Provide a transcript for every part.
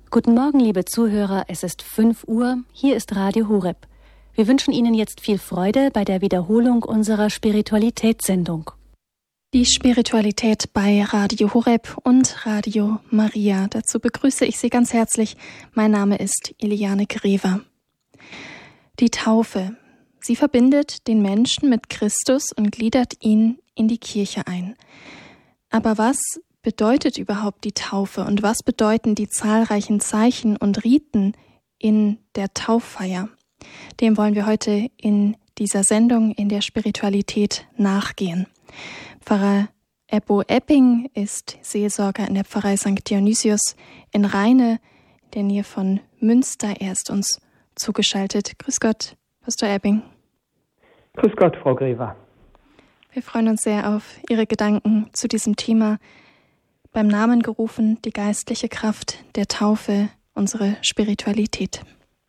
Guten Morgen, liebe Zuhörer, es ist 5 Uhr, hier ist Radio Horeb. Wir wünschen Ihnen jetzt viel Freude bei der Wiederholung unserer Spiritualitätssendung. Die Spiritualität bei Radio Horeb und Radio Maria. Dazu begrüße ich Sie ganz herzlich. Mein Name ist Eliane Grever. Die Taufe. Sie verbindet den Menschen mit Christus und gliedert ihn in die Kirche ein. Aber was bedeutet überhaupt die Taufe und was bedeuten die zahlreichen Zeichen und Riten in der Tauffeier? Dem wollen wir heute in dieser Sendung in der Spiritualität nachgehen. Pfarrer Ebbo Epping ist Seelsorger in der Pfarrei St. Dionysius in Rheine, in der Nähe von Münster. Er ist uns zugeschaltet. Grüß Gott, Pastor Epping. Grüß Gott, Frau Grever. Wir freuen uns sehr auf Ihre Gedanken zu diesem Thema. Beim Namen gerufen, die geistliche Kraft der Taufe, unsere Spiritualität.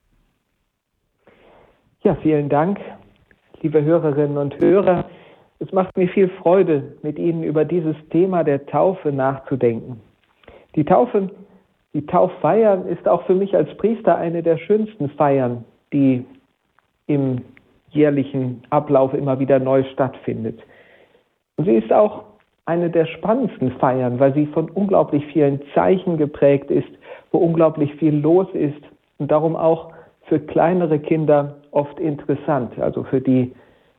Ja, vielen Dank, liebe Hörerinnen und Hörer. Es macht mir viel Freude, mit Ihnen über dieses Thema der Taufe nachzudenken. Die Tauffeier ist auch für mich als Priester eine der schönsten Feiern, die im jährlichen Ablauf immer wieder neu stattfindet. Und sie ist auch eine der spannendsten Feiern, weil sie von unglaublich vielen Zeichen geprägt ist, wo unglaublich viel los ist und darum auch für kleinere Kinder oft interessant, also für die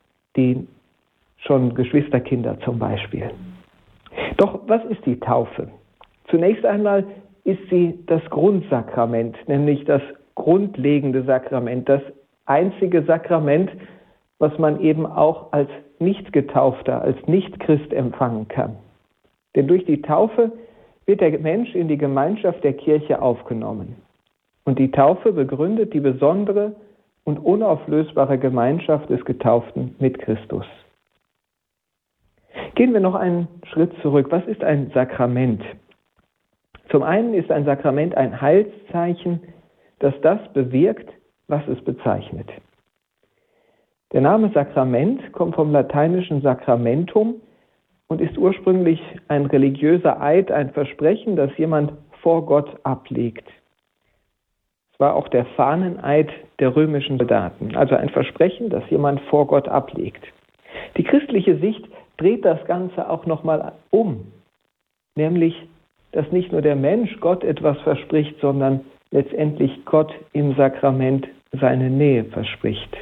schon Geschwisterkinder zum Beispiel. Doch was ist die Taufe? Zunächst einmal ist sie das Grundsakrament, nämlich das grundlegende Sakrament, das einzige Sakrament, was man eben auch als Nicht-Getaufter, als Nicht-Christ empfangen kann. Denn durch die Taufe wird der Mensch in die Gemeinschaft der Kirche aufgenommen. Und die Taufe begründet die besondere und unauflösbare Gemeinschaft des Getauften mit Christus. Gehen wir noch einen Schritt zurück. Was ist ein Sakrament? Zum einen ist ein Sakrament ein Heilszeichen, das bewirkt, was es bezeichnet. Der Name Sakrament kommt vom lateinischen Sacramentum und ist ursprünglich ein religiöser Eid, ein Versprechen, das jemand vor Gott ablegt. Es war auch der Fahneneid der römischen Soldaten, also ein Versprechen, das jemand vor Gott ablegt. Die christliche Sicht dreht das Ganze auch nochmal um, nämlich, dass nicht nur der Mensch Gott etwas verspricht, sondern letztendlich Gott im Sakrament seine Nähe verspricht.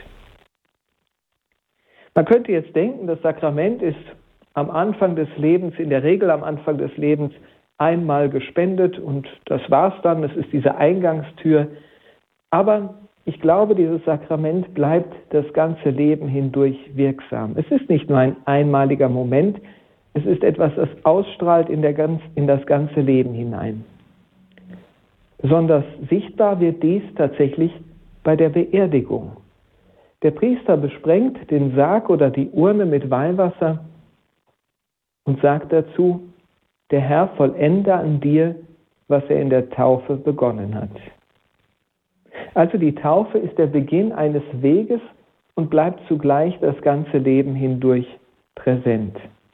Man könnte jetzt denken, das Sakrament ist am Anfang des Lebens, in der Regel am Anfang des Lebens, einmal gespendet und das war's dann, es ist diese Eingangstür. Aber ich glaube, dieses Sakrament bleibt das ganze Leben hindurch wirksam. Es ist nicht nur ein einmaliger Moment, es ist etwas, das ausstrahlt in das ganze Leben hinein. Besonders sichtbar wird dies tatsächlich bei der Beerdigung. Der Priester besprengt den Sarg oder die Urne mit Weihwasser und sagt dazu: Der Herr vollende an dir, was er in der Taufe begonnen hat. Also die Taufe ist der Beginn eines Weges und bleibt zugleich das ganze Leben hindurch präsent.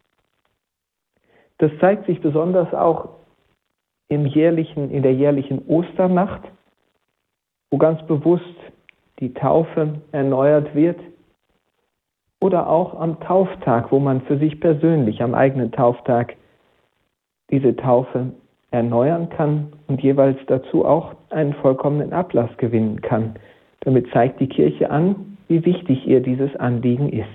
Das zeigt sich besonders auch in der jährlichen Osternacht, wo ganz bewusst die Taufe erneuert wird, oder auch am Tauftag, wo man für sich persönlich am eigenen Tauftag diese Taufe erneuern kann und jeweils dazu auch einen vollkommenen Ablass gewinnen kann. Damit zeigt die Kirche an, wie wichtig ihr dieses Anliegen ist.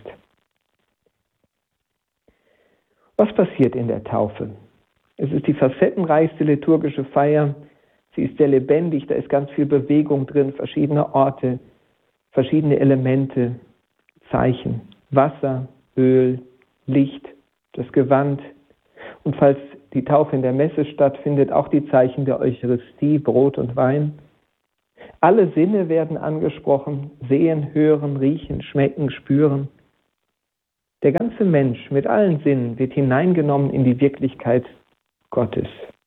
Was passiert in der Taufe? Es ist die facettenreichste liturgische Feier. Sie ist sehr lebendig, da ist ganz viel Bewegung drin, verschiedene Orte, verschiedene Elemente, Zeichen, Wasser, Öl, Licht, das Gewand. Und falls die Taufe in der Messe stattfindet, auch die Zeichen der Eucharistie, Brot und Wein. Alle Sinne werden angesprochen, sehen, hören, riechen, schmecken, spüren. Der ganze Mensch mit allen Sinnen wird hineingenommen in die Wirklichkeit Gottes.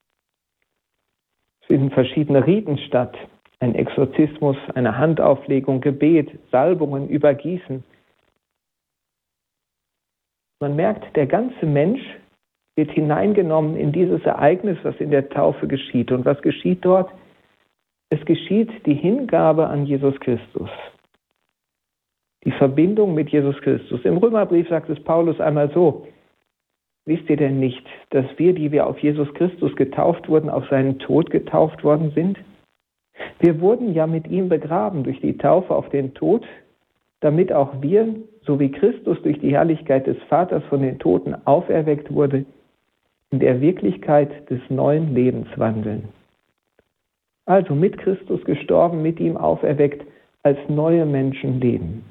Es finden verschiedene Riten statt. Ein Exorzismus, eine Handauflegung, Gebet, Salbungen, Übergießen. Man merkt, der ganze Mensch wird hineingenommen in dieses Ereignis, was in der Taufe geschieht. Und was geschieht dort? Es geschieht die Hingabe an Jesus Christus. Die Verbindung mit Jesus Christus. Im Römerbrief sagt es Paulus einmal so: Wisst ihr denn nicht, dass wir, die wir auf Jesus Christus getauft wurden, auf seinen Tod getauft worden sind? Wir wurden ja mit ihm begraben durch die Taufe auf den Tod, damit auch wir, so wie Christus durch die Herrlichkeit des Vaters von den Toten auferweckt wurde, in der Wirklichkeit des neuen Lebens wandeln. Also mit Christus gestorben, mit ihm auferweckt, als neue Menschen leben.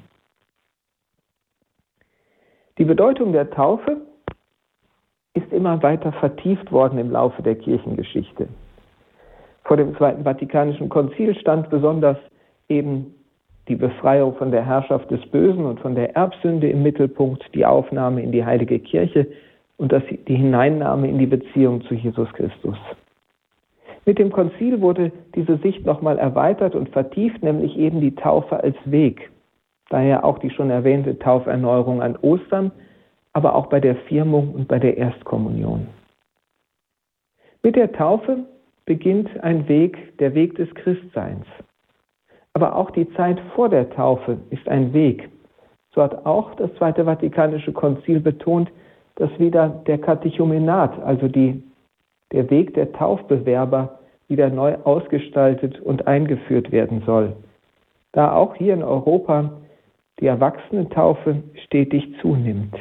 Die Bedeutung der Taufe ist immer weiter vertieft worden im Laufe der Kirchengeschichte. Vor dem Zweiten Vatikanischen Konzil stand besonders eben die Befreiung von der Herrschaft des Bösen und von der Erbsünde im Mittelpunkt, die Aufnahme in die Heilige Kirche und die Hineinnahme in die Beziehung zu Jesus Christus. Mit dem Konzil wurde diese Sicht nochmal erweitert und vertieft, nämlich eben die Taufe als Weg. Daher auch die schon erwähnte Tauferneuerung an Ostern, aber auch bei der Firmung und bei der Erstkommunion. Mit der Taufe beginnt ein Weg, der Weg des Christseins. Aber auch die Zeit vor der Taufe ist ein Weg. So hat auch das Zweite Vatikanische Konzil betont, dass wieder der Katechumenat, also der Weg der Taufbewerber, wieder neu ausgestaltet und eingeführt werden soll. Da auch hier in Europa die Erwachsenentaufe stetig zunimmt.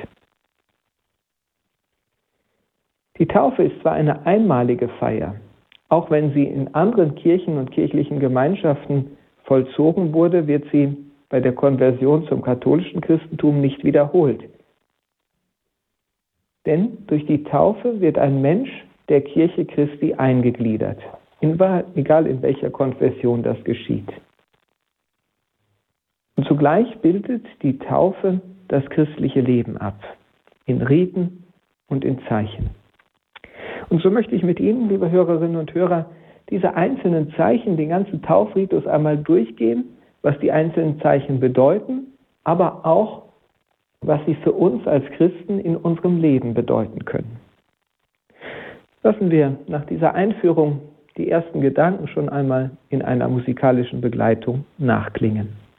Die Taufe ist zwar eine einmalige Feier, auch wenn sie in anderen Kirchen und kirchlichen Gemeinschaften vollzogen wurde, wird sie bei der Konversion zum katholischen Christentum nicht wiederholt. Denn durch die Taufe wird ein Mensch der Kirche Christi eingegliedert, egal in welcher Konfession das geschieht. Und zugleich bildet die Taufe das christliche Leben ab, in Riten und in Zeichen. Und so möchte ich mit Ihnen, liebe Hörerinnen und Hörer, diese einzelnen Zeichen, den ganzen Taufritus einmal durchgehen, was die einzelnen Zeichen bedeuten, aber auch, was sie für uns als Christen in unserem Leben bedeuten können. Lassen wir nach dieser Einführung die ersten Gedanken schon einmal in einer musikalischen Begleitung nachklingen.